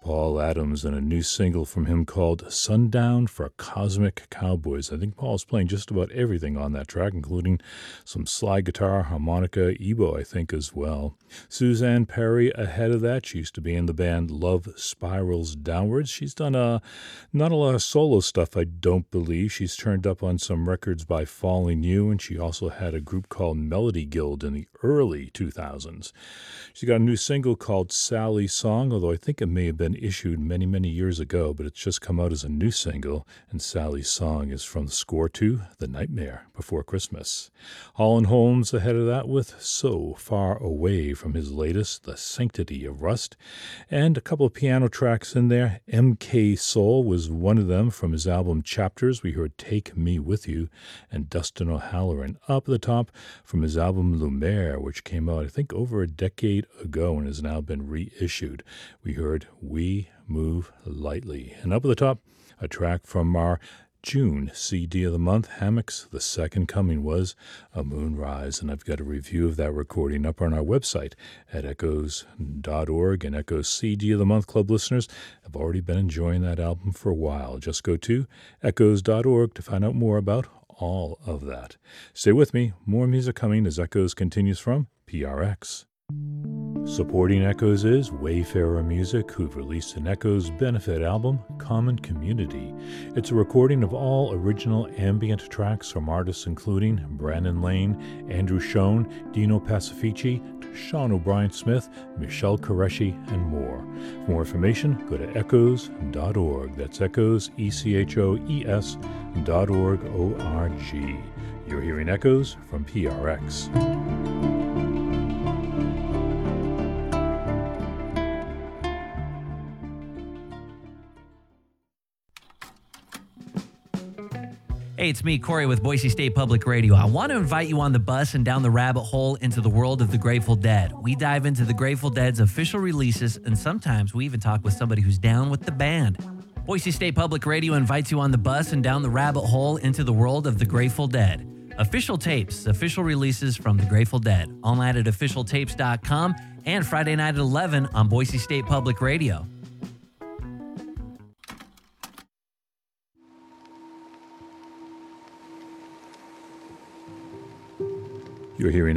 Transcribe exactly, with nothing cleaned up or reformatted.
Paul Adams and a new single from him called Sundown for Cosmic Cowboys. I think Paul's playing just about everything on that track, including some slide guitar, harmonica, ebo, I think, as well. Suzanne Perry ahead of that. She used to be in the band Love Spirals Downwards. She's done a, not a lot of solo stuff, I don't believe. She's turned up on some records by Falling You, and she also had a group called Melody Guild in the early two thousands. She's got a new single called Sally's Song, although I think it may have been issued many, many years ago, but it's just come out as a new single, and Sally's Song is from the score to The Nightmare Before Christmas. Holland Holmes ahead of that with So Far Away from his latest, The Sanctity of Rust, and a couple of piano tracks in there. M K Soul was one of them from his album Chapters. We heard Take Me With You, and Dustin O'Halloran up at the top from his album Lumiere, which came out, I think, over a decade ago and has now been reissued. We heard We Move Lightly. And up at the top, a track from our June C D of the month, Hammocks, The Second Coming was A Moonrise, and I've got a review of that recording up on our website at echoes dot org, and Echoes C D of the Month Club listeners have already been enjoying that album for a while. Just go to echoes dot org to find out more about all of that. Stay with me, more music coming as Echoes continues from P R X. Supporting Echoes is Wayfarer Music, who've released an Echoes benefit album, Common Community. It's a recording of all original ambient tracks from artists including Brandon Lane, Andrew Schoen, Dino Pacifici, Sean O'Brien Smith, Michelle Qureshi, and more. For more information, go to echoes dot org. That's Echoes, E C H O E S dot org, O R G. You're hearing Echoes from P R X. Hey, it's me, Corey, with Boise State Public Radio. I want to invite you on the bus and down the rabbit hole into the world of the Grateful Dead. We dive into the Grateful Dead's official releases, and sometimes we even talk with somebody who's down with the band. Boise State Public Radio invites you on the bus and down the rabbit hole into the world of the Grateful Dead. Official tapes, official releases from the Grateful Dead. Online at official tapes dot com and Friday night at eleven on Boise State Public Radio. You're hearing